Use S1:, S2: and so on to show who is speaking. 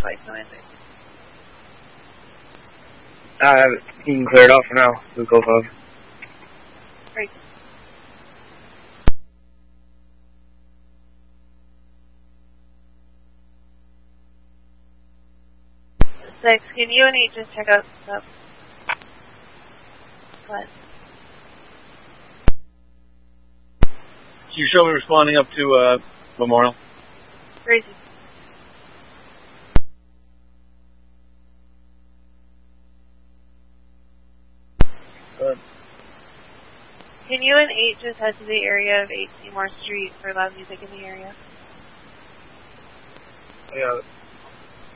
S1: flight landing.
S2: You can clear it out for now. We'll go above.
S1: Great. 6, can you and 8 just check out stuff? Go ahead.
S3: You show me responding up to Memorial.
S1: Crazy.
S3: Good.
S1: Can you and 8 just head to the area of 8 Seymour Street for loud music in the area?
S3: Yeah.